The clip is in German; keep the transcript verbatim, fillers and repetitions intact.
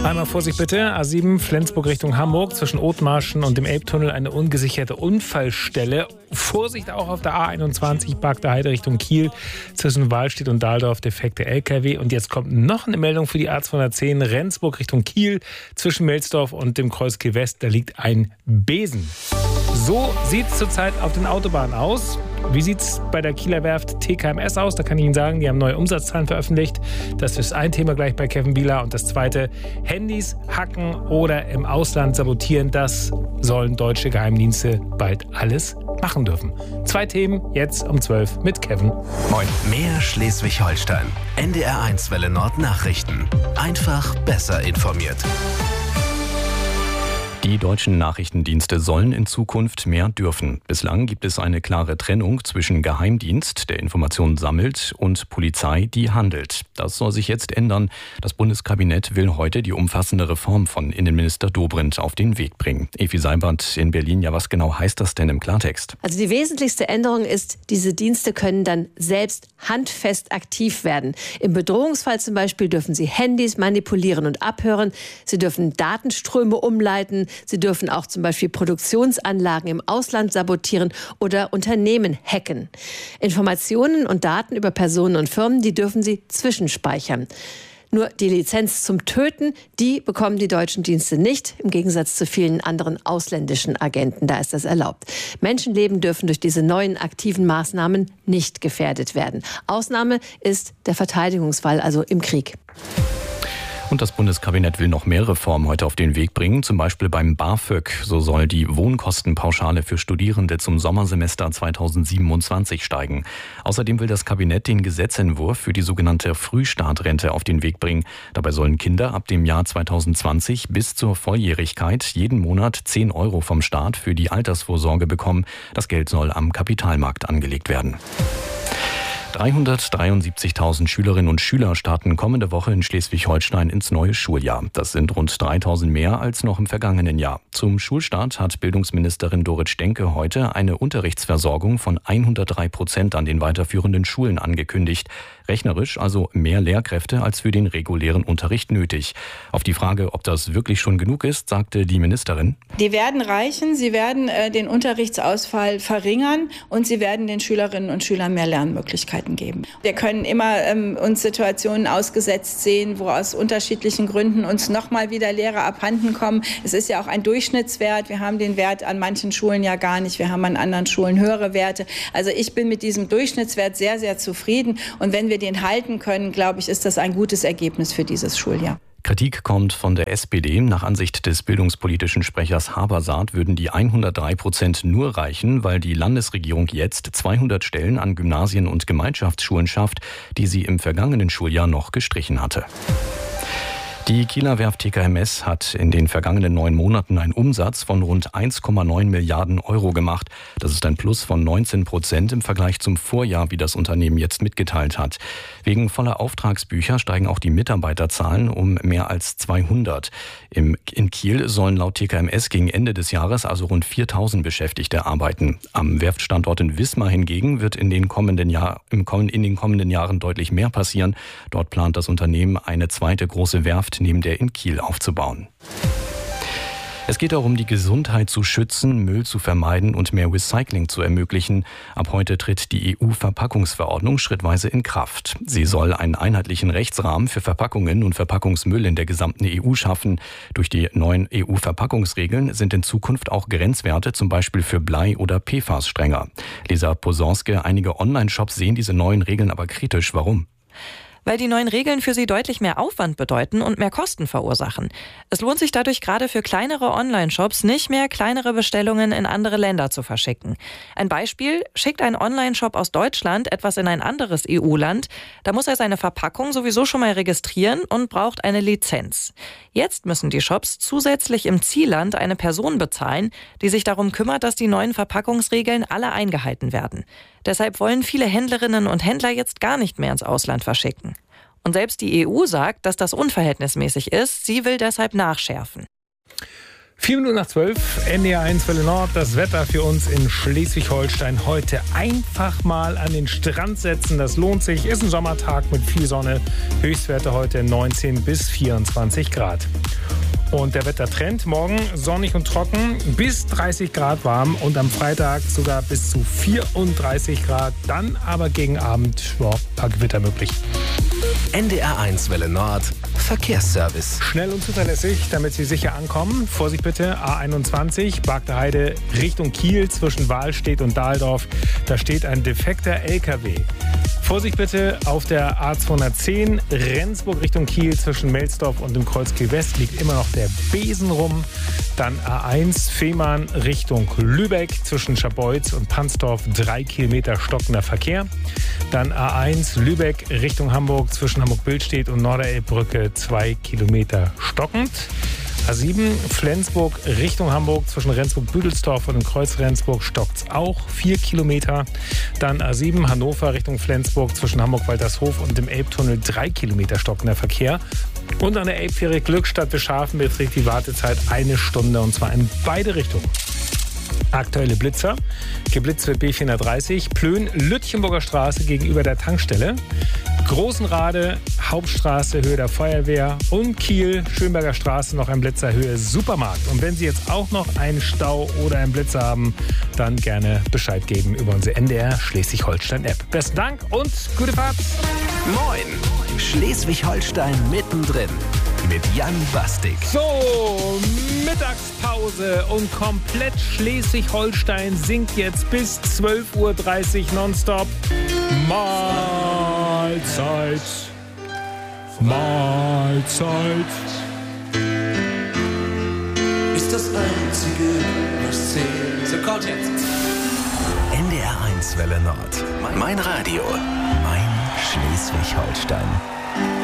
Einmal Vorsicht bitte, A sieben Flensburg Richtung Hamburg, zwischen Othmarschen und dem Elbtunnel eine ungesicherte Unfallstelle. Vorsicht auch auf der A einundzwanzig, Park der Heide Richtung Kiel, zwischen Wahlstedt und Dahldorf, defekte L K W. Und jetzt kommt noch eine Meldung für die A zweihundertzehn, Rendsburg Richtung Kiel, zwischen Melsdorf und dem Kreuz Kiel West, da liegt ein Besen. So sieht es zurzeit auf den Autobahnen aus. Wie sieht es bei der Kieler Werft T K M S aus? Da kann ich Ihnen sagen, die haben neue Umsatzzahlen veröffentlicht. Das ist ein Thema gleich bei Kevin Bieler. Und das zweite, Handys hacken oder im Ausland sabotieren, das sollen deutsche Geheimdienste bald alles machen dürfen. Zwei Themen jetzt um zwölf mit Kevin. Moin. Mehr Schleswig-Holstein. N D R eins Welle Nord Nachrichten. Einfach besser informiert. Die deutschen Nachrichtendienste sollen in Zukunft mehr dürfen. Bislang gibt es eine klare Trennung zwischen Geheimdienst, der Informationen sammelt, und Polizei, die handelt. Das soll sich jetzt ändern. Das Bundeskabinett will heute die umfassende Reform von Innenminister Dobrindt auf den Weg bringen. Evi Seibert in Berlin. Ja, was genau heißt das denn im Klartext? Also die wesentlichste Änderung ist, diese Dienste können dann selbst handfest aktiv werden. Im Bedrohungsfall zum Beispiel dürfen sie Handys manipulieren und abhören. Sie dürfen Datenströme umleiten. Sie dürfen auch zum Beispiel Produktionsanlagen im Ausland sabotieren oder Unternehmen hacken. Informationen und Daten über Personen und Firmen, die dürfen sie zwischenspeichern. Nur die Lizenz zum Töten, die bekommen die deutschen Dienste nicht, im Gegensatz zu vielen anderen ausländischen Agenten. Da ist das erlaubt. Menschenleben dürfen durch diese neuen aktiven Maßnahmen nicht gefährdet werden. Ausnahme ist der Verteidigungsfall, also im Krieg. Und das Bundeskabinett will noch mehr Reformen heute auf den Weg bringen, zum Beispiel beim BAföG. So soll die Wohnkostenpauschale für Studierende zum Sommersemester zweitausendsiebenundzwanzig steigen. Außerdem will das Kabinett den Gesetzentwurf für die sogenannte Frühstartrente auf den Weg bringen. Dabei sollen Kinder ab dem Jahr zweitausendzwanzig bis zur Volljährigkeit jeden Monat zehn Euro vom Staat für die Altersvorsorge bekommen. Das Geld soll am Kapitalmarkt angelegt werden. dreihundertdreiundsiebzigtausend Schülerinnen und Schüler starten kommende Woche in Schleswig-Holstein ins neue Schuljahr. Das sind rund dreitausend mehr als noch im vergangenen Jahr. Zum Schulstart hat Bildungsministerin Dorit Stenke heute eine Unterrichtsversorgung von hundertdrei Prozent an den weiterführenden Schulen angekündigt. Rechnerisch also mehr Lehrkräfte als für den regulären Unterricht nötig. Auf die Frage, ob das wirklich schon genug ist, sagte die Ministerin: Die werden reichen, sie werden äh, den Unterrichtsausfall verringern und sie werden den Schülerinnen und Schülern mehr Lernmöglichkeiten geben. Wir können immer ähm, uns Situationen ausgesetzt sehen, wo aus unterschiedlichen Gründen uns nochmal wieder Lehrer abhanden kommen. Es ist ja auch ein Durchschnittswert. Wir haben den Wert an manchen Schulen ja gar nicht. Wir haben an anderen Schulen höhere Werte. Also ich bin mit diesem Durchschnittswert sehr, sehr zufrieden. Und wenn wir den halten können, glaube ich, ist das ein gutes Ergebnis für dieses Schuljahr. Kritik kommt von der S P D. Nach Ansicht des bildungspolitischen Sprechers Habersaat würden die hundertdrei Prozent nur reichen, weil die Landesregierung jetzt zweihundert Stellen an Gymnasien und Gemeinschaftsschulen schafft, die sie im vergangenen Schuljahr noch gestrichen hatte. Die Kieler Werft T K M S hat in den vergangenen neun Monaten einen Umsatz von rund eins Komma neun Milliarden Euro gemacht. Das ist ein Plus von neunzehn Prozent im Vergleich zum Vorjahr, wie das Unternehmen jetzt mitgeteilt hat. Wegen voller Auftragsbücher steigen auch die Mitarbeiterzahlen um mehr als zweihundert. Im, in Kiel sollen laut T K M S gegen Ende des Jahres also rund viertausend Beschäftigte arbeiten. Am Werftstandort in Wismar hingegen wird in den kommenden, Jahr, im, in den kommenden Jahren deutlich mehr passieren. Dort plant das Unternehmen, eine zweite große Werft neben der in Kiel aufzubauen. Es geht darum, die Gesundheit zu schützen, Müll zu vermeiden und mehr Recycling zu ermöglichen. Ab heute tritt die E U-Verpackungsverordnung schrittweise in Kraft. Sie soll einen einheitlichen Rechtsrahmen für Verpackungen und Verpackungsmüll in der gesamten E U schaffen. Durch die neuen E U-Verpackungsregeln sind in Zukunft auch Grenzwerte, zum Beispiel für Blei oder P F A S, strenger. Lisa Posonske, einige Online-Shops sehen diese neuen Regeln aber kritisch. Warum? Weil die neuen Regeln für sie deutlich mehr Aufwand bedeuten und mehr Kosten verursachen. Es lohnt sich dadurch gerade für kleinere Online-Shops nicht mehr, kleinere Bestellungen in andere Länder zu verschicken. Ein Beispiel: Schickt ein Online-Shop aus Deutschland etwas in ein anderes E U-Land, da muss er seine Verpackung sowieso schon mal registrieren und braucht eine Lizenz. Jetzt müssen die Shops zusätzlich im Zielland eine Person bezahlen, die sich darum kümmert, dass die neuen Verpackungsregeln alle eingehalten werden. Deshalb wollen viele Händlerinnen und Händler jetzt gar nicht mehr ins Ausland verschicken. Und selbst die E U sagt, dass das unverhältnismäßig ist. Sie will deshalb nachschärfen. Vier Minuten nach zwölf, N D R eins Welle Nord, das Wetter für uns in Schleswig-Holstein. Heute einfach mal an den Strand setzen, das lohnt sich. Ist ein Sommertag mit viel Sonne, Höchstwerte heute neunzehn bis vierundzwanzig Grad. Und der Wettertrend, morgen sonnig und trocken, bis dreißig Grad warm und am Freitag sogar bis zu vierunddreißig Grad. Dann aber gegen Abend, ja, ein paar Gewitter möglich. N D R eins Welle Nord, Verkehrsservice. Schnell und zuverlässig, damit Sie sicher ankommen. Vorsicht bitte, A einundzwanzig, Bagder Heide Richtung Kiel zwischen Wahlstedt und Dahldorf. Da steht ein defekter L K W. Vorsicht bitte auf der A zweihundertzehn, Rendsburg Richtung Kiel zwischen Melsdorf und dem Kreuzkiel West liegt immer noch der Besen rum. Dann A eins, Fehmarn Richtung Lübeck zwischen Scharbeutz und Pansdorf, drei Kilometer stockender Verkehr. Dann A eins, Lübeck Richtung Hamburg zwischen Hamburg-Billstedt und Norderelbbrücke, zwei Kilometer stockend. A sieben, Flensburg Richtung Hamburg zwischen Rendsburg-Büdelsdorf und dem Kreuz Rendsburg stockt's auch, vier Kilometer. Dann A sieben, Hannover Richtung Flensburg zwischen Hamburg-Waltershof und dem Elbtunnel, drei Kilometer stockender Verkehr. Und an der Elbfähre Glückstadt bis Scharfen beträgt die Wartezeit eine Stunde und zwar in beide Richtungen. Aktuelle Blitzer. Geblitzt wird B vierhundertdreißig, Plön, Lütchenburger Straße gegenüber der Tankstelle. Großenrade, Hauptstraße, Höhe der Feuerwehr und Kiel, Schönberger Straße, noch ein Blitzer, Höhe Supermarkt. Und wenn Sie jetzt auch noch einen Stau oder einen Blitzer haben, dann gerne Bescheid geben über unsere N D R Schleswig-Holstein-App. Besten Dank und gute Fahrt. Moin, Schleswig-Holstein mittendrin mit Jan Bastik. So, Mittagspause und komplett Schleswig-Holstein singt jetzt bis zwölf Uhr dreißig nonstop. Mahlzeit, Mahlzeit. Ist das Einzige, was zählt. So, kommt jetzt. N D R eins Welle Nord. Mein Radio. Mein Schleswig-Holstein.